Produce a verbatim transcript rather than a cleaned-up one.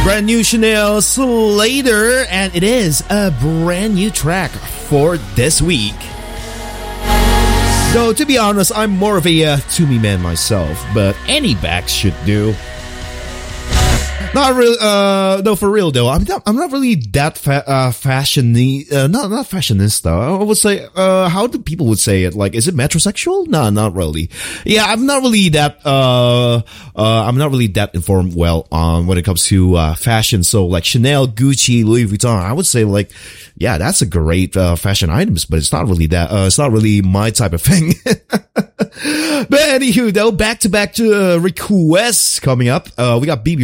Brand new Chanel Slater, and it is a brand new track for this week. Though, to be honest, I'm more of a uh, to-me man myself, but any bags should do. Not really, uh, no, for real though. I'm not, I'm not really that fa- uh, fashion-y, uh, not, not fashionista. I would say, uh, how do people would say it? Like, is it metrosexual? No, not really. Yeah, I'm not really that, uh, uh, I'm not really that informed well on when it comes to, uh, fashion. So like Chanel, Gucci, Louis Vuitton, I would say like, yeah, that's a great, uh, fashion items, but it's not really that, uh, it's not really my type of thing. But anywho though, back to back to, uh, requests coming up. Uh, we got B B